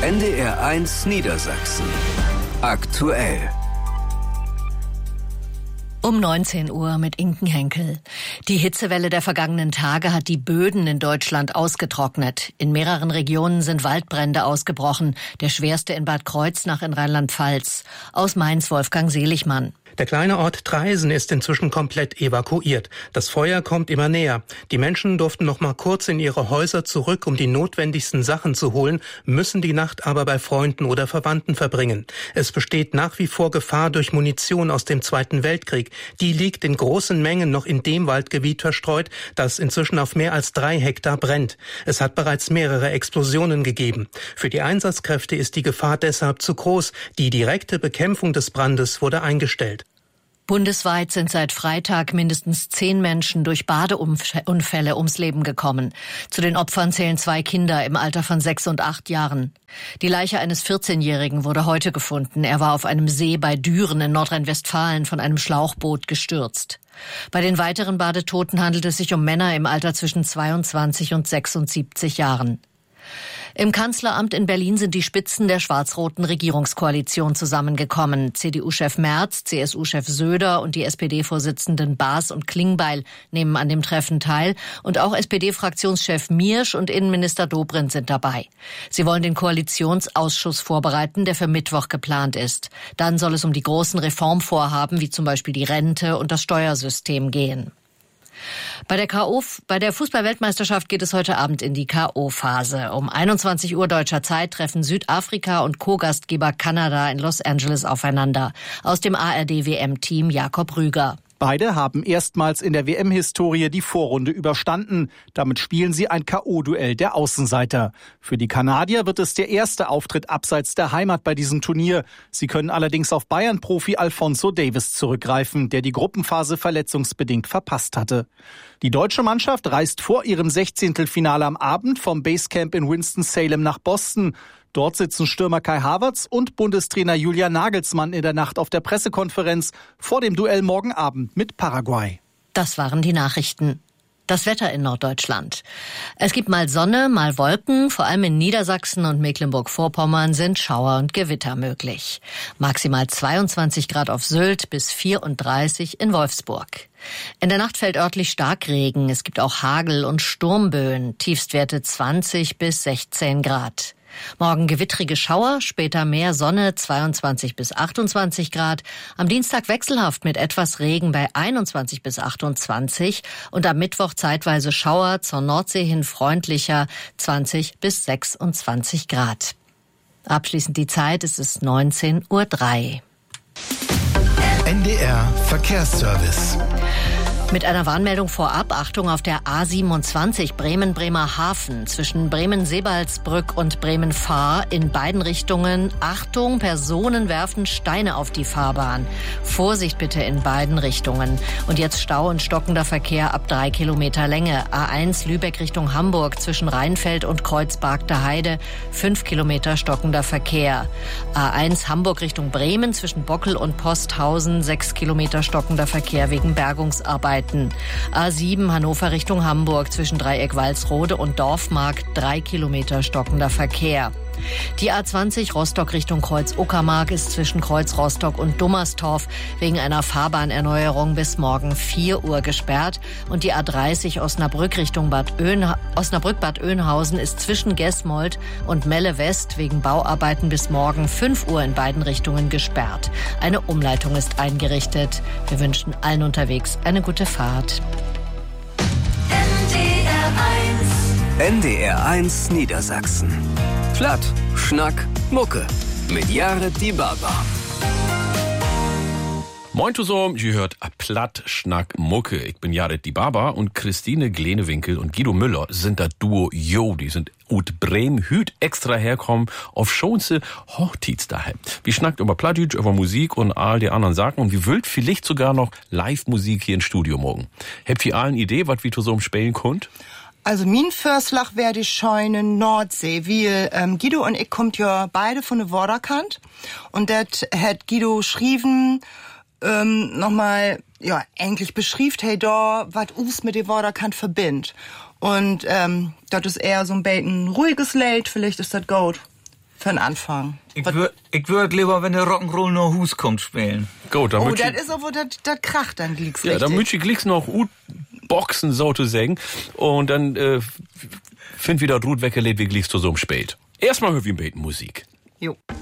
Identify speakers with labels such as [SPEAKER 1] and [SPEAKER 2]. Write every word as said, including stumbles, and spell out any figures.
[SPEAKER 1] N D R eins Niedersachsen. Aktuell.
[SPEAKER 2] Um neunzehn Uhr mit Inken Henkel. Die Hitzewelle der vergangenen Tage hat die Böden in Deutschland ausgetrocknet. In mehreren Regionen sind Waldbrände ausgebrochen. Der schwerste in Bad Kreuznach in Rheinland-Pfalz. Aus Mainz Wolfgang Seligmann.
[SPEAKER 3] Der kleine Ort Traisen ist inzwischen komplett evakuiert. Das Feuer kommt immer näher. Die Menschen durften noch mal kurz in ihre Häuser zurück, um die notwendigsten Sachen zu holen, müssen die Nacht aber bei Freunden oder Verwandten verbringen. Es besteht nach wie vor Gefahr durch Munition aus dem Zweiten Weltkrieg. Die liegt in großen Mengen noch in dem Waldgebiet verstreut, das inzwischen auf mehr als drei Hektar brennt. Es hat bereits mehrere Explosionen gegeben. Für die Einsatzkräfte ist die Gefahr deshalb zu groß. Die direkte Bekämpfung des Brandes wurde eingestellt.
[SPEAKER 2] Bundesweit sind seit Freitag mindestens zehn Menschen durch Badeunfälle ums Leben gekommen. Zu den Opfern zählen zwei Kinder im Alter von sechs und acht Jahren. Die Leiche eines vierzehnjährigen wurde heute gefunden. Er war auf einem See bei Düren in Nordrhein-Westfalen von einem Schlauchboot gestürzt. Bei den weiteren Badetoten handelt es sich um Männer im Alter zwischen zweiundzwanzig und sechsundsiebzig Jahren. Im Kanzleramt in Berlin sind die Spitzen der schwarz-roten Regierungskoalition zusammengekommen. C D U-Chef Merz, C S U-Chef Söder und die S P D-Vorsitzenden Baas und Klingbeil nehmen an dem Treffen teil. Und auch S P D-Fraktionschef Miersch und Innenminister Dobrindt sind dabei. Sie wollen den Koalitionsausschuss vorbereiten, der für Mittwoch geplant ist. Dann soll es um die großen Reformvorhaben, wie zum Beispiel die Rente und das Steuersystem gehen. Bei der K O, bei der Fußball-Weltmeisterschaft geht es heute Abend in die K O-Phase. Um einundzwanzig Uhr deutscher Zeit treffen Südafrika und Co-Gastgeber Kanada in Los Angeles aufeinander. Aus dem A R D-W M-Team Jakob Rüger.
[SPEAKER 4] Beide haben erstmals in der W M-Historie die Vorrunde überstanden. Damit spielen sie ein K O-Duell der Außenseiter. Für die Kanadier wird es der erste Auftritt abseits der Heimat bei diesem Turnier. Sie können allerdings auf Bayern-Profi Alphonso Davies zurückgreifen, der die Gruppenphase verletzungsbedingt verpasst hatte. Die deutsche Mannschaft reist vor ihrem Sechzehntelfinale am Abend vom Basecamp in Winston-Salem nach Boston. Dort sitzen Stürmer Kai Havertz und Bundestrainer Julian Nagelsmann in der Nacht auf der Pressekonferenz vor dem Duell morgen Abend mit Paraguay.
[SPEAKER 2] Das waren die Nachrichten. Das Wetter in Norddeutschland. Es gibt mal Sonne, mal Wolken. Vor allem in Niedersachsen und Mecklenburg-Vorpommern sind Schauer und Gewitter möglich. Maximal zweiundzwanzig Grad auf Sylt bis vierunddreißig in Wolfsburg. In der Nacht fällt örtlich Starkregen. Es gibt auch Hagel und Sturmböen. Tiefstwerte zwanzig bis sechzehn Grad. Morgen gewittrige Schauer, später mehr Sonne, zweiundzwanzig bis achtundzwanzig Grad. Am Dienstag wechselhaft mit etwas Regen bei einundzwanzig bis achtundzwanzig. Und am Mittwoch zeitweise Schauer, zur Nordsee hin freundlicher, zwanzig bis sechsundzwanzig Grad. Abschließend die Zeit, es ist neunzehn Uhr drei.
[SPEAKER 5] N D R Verkehrsservice.
[SPEAKER 2] Mit einer Warnmeldung vorab, Achtung auf der A siebenundzwanzig Bremen-Bremerhaven zwischen Bremen-Sebalsbrück und Bremen-Fahr in beiden Richtungen. Achtung, Personen werfen Steine auf die Fahrbahn. Vorsicht bitte in beiden Richtungen. Und jetzt Stau und stockender Verkehr ab drei Kilometer Länge. A eins Lübeck Richtung Hamburg zwischen Rheinfeld und Kreuzbargter Heide. Fünf Kilometer stockender Verkehr. A eins Hamburg Richtung Bremen zwischen Bockel und Posthausen. Sechs Kilometer stockender Verkehr wegen Bergungsarbeit. A sieben Hannover Richtung Hamburg zwischen Dreieck Walsrode und Dorfmark, drei Kilometer stockender Verkehr. Die A zwanzig Rostock Richtung Kreuz-Uckermark ist zwischen Kreuz Rostock und Dummerstorf wegen einer Fahrbahnerneuerung bis morgen vier Uhr gesperrt. Und die A dreißig Osnabrück Richtung Bad Oeynha- Osnabrück-Bad Oeynhausen ist zwischen Gesmold und Melle West wegen Bauarbeiten bis morgen fünf Uhr in beiden Richtungen gesperrt. Eine Umleitung ist eingerichtet. Wir wünschen allen unterwegs eine gute Fahrt.
[SPEAKER 1] N D R eins. N D R eins Niedersachsen. Platt, Schnack, Mucke mit Jared Die Baba.
[SPEAKER 6] Moin zusammen, ihr hört Platt, Schnack, Mucke. Ich bin Jared Die Baba und Christine Glenewinkel und Guido Müller sind das Duo Jo. Die sind ut Bremen hüt extra herkommen auf schonse Hochzeits daheim. Wir schnackt über Plattdeutsch, über Musik und all die anderen Sachen und wir wollt vielleicht sogar noch Live-Musik hier im Studio morgen. Habt ihr alle eine Idee, was wir zu so einem spielen könnt?
[SPEAKER 7] Also mein Förslach wäre die Scheune Nordsee, weil ähm, Guido und ich kommt ja beide von der Vorderkant und das hat Guido geschrieben, ähm, nochmal, ja, eigentlich beschrieben, hey da, was uns mit der Vorderkant verbindet. Und ähm, das ist eher so ein bisschen ruhiges Lied, vielleicht ist das gut. Für den Anfang.
[SPEAKER 8] Ich würde ich würd lieber, wenn der Rock'n'Roll noch Hus kommt, spielen.
[SPEAKER 6] Gut, dann
[SPEAKER 7] oh, das ist aber, das kracht dann Glicks
[SPEAKER 6] ja,
[SPEAKER 7] richtig.
[SPEAKER 6] dann müsste ich Glicks noch gut boxen, so zu sagen. Und dann äh, find wieder Ruth weggelegt, wie Glicks zu so einem Spät. Erstmal hören wir ein bisschen Musik.
[SPEAKER 7] Jo.